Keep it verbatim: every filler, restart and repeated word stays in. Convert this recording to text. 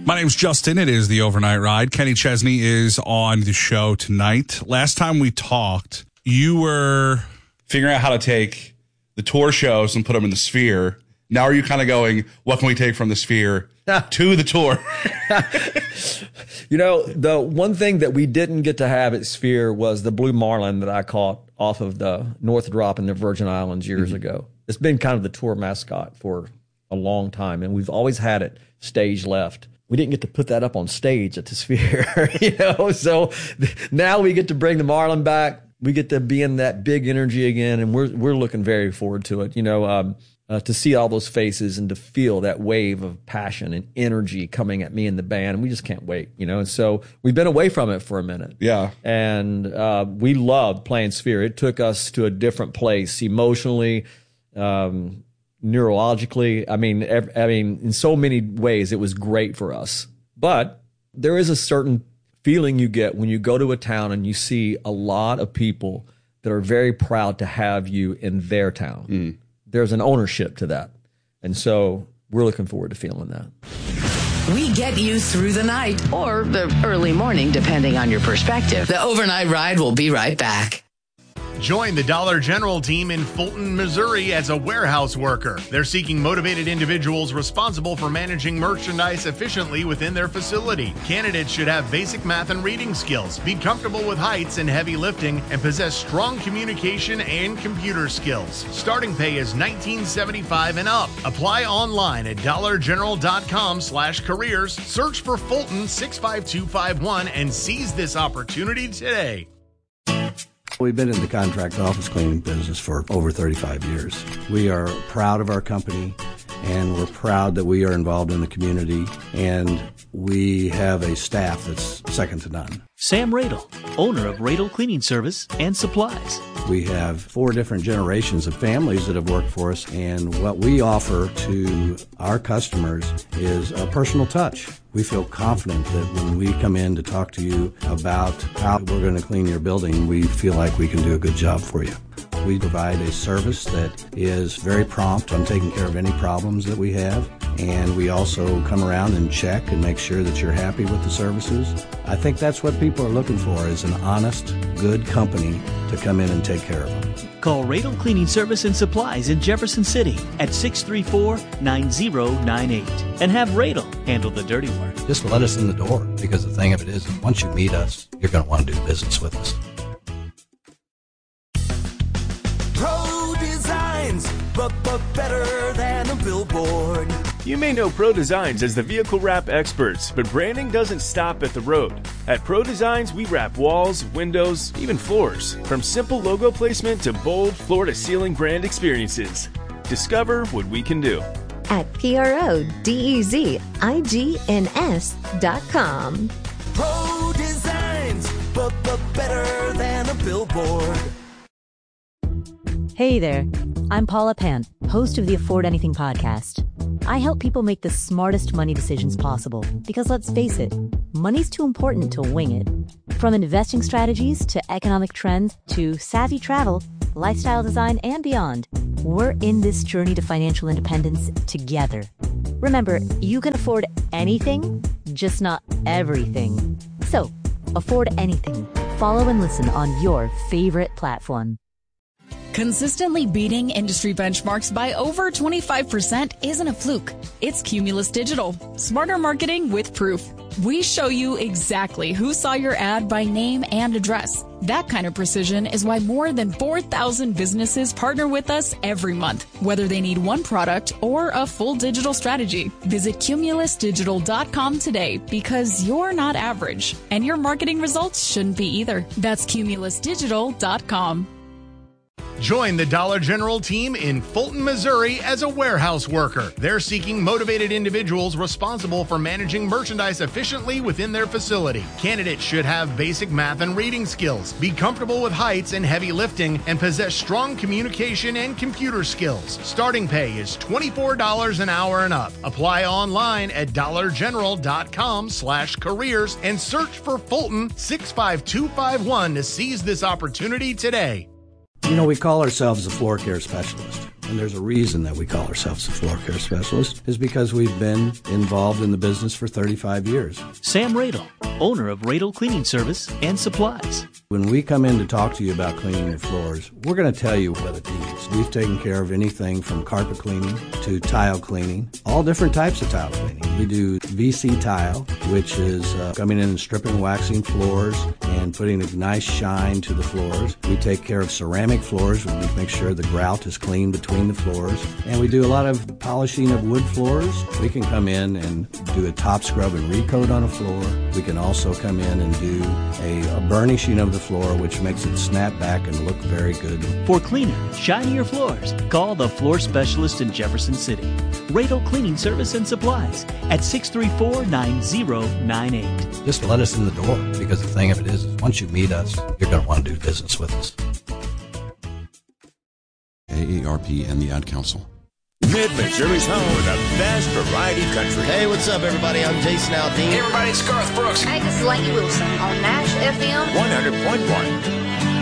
My name's Justin. It is the Overnight Ride. Kenny Chesney is on the show tonight. Last time we talked, you were figuring out how to take the tour shows and put them in the Sphere. Now are you kind of going, what can we take from the Sphere to the tour? You know, the one thing that we didn't get to have at Sphere was the blue marlin that I caught off of the North Drop in the Virgin Islands years mm-hmm. ago. It's been kind of the tour mascot for a long time, and we've always had it stage left. We didn't get to put that up on stage at the Sphere, you know. So now we get to bring the marlin back. We get to be in that big energy again, and we're we're looking very forward to it. You know, um, uh, to see all those faces and to feel that wave of passion and energy coming at me and the band. We just can't wait, you know. And so we've been away from it for a minute. Yeah. And uh, we loved playing Sphere. It took us to a different place emotionally, um, neurologically. I mean, ev- I mean, in so many ways, it was great for us. But there is a certain feeling you get when you go to a town and you see a lot of people that are very proud to have you in their town. Mm. There's an ownership to that. And so we're looking forward to feeling that. We get you through the night or the early morning, depending on your perspective. The Overnight Ride will be right back. Join the Dollar General team in Fulton, Missouri as a warehouse worker. They're seeking motivated individuals responsible for managing merchandise efficiently within their facility. Candidates should have basic math and reading skills, be comfortable with heights and heavy lifting, and possess strong communication and computer skills. Starting pay is nineteen seventy-five and up. Apply online at dollar general dot com slash careers. Search for Fulton six five two five one and seize this opportunity today. We've been in the contract office cleaning business for over thirty-five years. We are proud of our company, and we're proud that we are involved in the community, and we have a staff that's second to none. Sam Radel, owner of Radel Cleaning Service and Supplies. We have four different generations of families that have worked for us, and what we offer to our customers is a personal touch. We feel confident that when we come in to talk to you about how we're going to clean your building, we feel like we can do a good job for you. We provide a service that is very prompt on taking care of any problems that we have, and we also come around and check and make sure that you're happy with the services. I think that's what people are looking for, is an honest, good company to come in and take care of them. Call Radel Cleaning Service and Supplies in Jefferson City at six three four, nine zero nine eight and have Radel handle the dirty work. Just let us in the door, because the thing of it is, once you meet us, you're going to want to do business with us. Pro Designs, but, but better than a billboard. You may know Pro Designs as the vehicle wrap experts, but branding doesn't stop at the road. At Pro Designs, we wrap walls, windows, even floors. From simple logo placement to bold floor-to-ceiling brand experiences. Discover what we can do at P R O D E Z I G N S dot com. Pro Designs, but, but better than a billboard. Hey there, I'm Paula Pant, host of the Afford Anything podcast. I help people make the smartest money decisions possible because, let's face it, money's too important to wing it. From investing strategies to economic trends to savvy travel, lifestyle design, and beyond, we're in this journey to financial independence together. Remember, you can afford anything, just not everything. So, afford anything. Follow and listen on your favorite platform. Consistently beating industry benchmarks by over twenty-five percent isn't a fluke. It's Cumulus Digital. Smarter marketing with proof. We show you exactly who saw your ad by name and address. That kind of precision is why more than four thousand businesses partner with us every month, whether they need one product or a full digital strategy. Visit cumulus digital dot com today, because you're not average, and your marketing results shouldn't be either. That's cumulus digital dot com. Join the Dollar General team in Fulton, Missouri as a warehouse worker. They're seeking motivated individuals responsible for managing merchandise efficiently within their facility. Candidates should have basic math and reading skills, be comfortable with heights and heavy lifting, and possess strong communication and computer skills. Starting pay is twenty-four dollars an hour and up. Apply online at dollar general dot com slash careers and search for Fulton six five two five one to seize this opportunity today. You know, we call ourselves a floor care specialist. And there's a reason that we call ourselves a floor care specialist, is because we've been involved in the business for thirty-five years. Sam Radel, owner of Radel Cleaning Service and Supplies. When we come in to talk to you about cleaning your floors, we're going to tell you what it needs. We've taken care of anything from carpet cleaning to tile cleaning, all different types of tile cleaning. We do V C tile, which is uh, coming in and stripping, waxing floors, and putting a nice shine to the floors. We take care of ceramic floors. We make sure the grout is clean between the floors. And we do a lot of polishing of wood floors. We can come in and do a top scrub and recoat on a floor. We can also come in and do a, a burnishing of the floor, which makes it snap back and look very good. For cleaner, shinier floors, call the floor specialist in Jefferson City. Radel Cleaning Service and Supplies at six three four, nine zero nine eight. Just let us in the door, because the thing of it is, is once you meet us, you're going to want to do business with us. A A R P and the Ad Council. Mid-Missouri's home for the best variety country. Hey, what's up, everybody? I'm Jason Aldean. Hey, everybody, it's Garth Brooks. Hey, this is Lainey Wilson on Nash F M one hundred point one.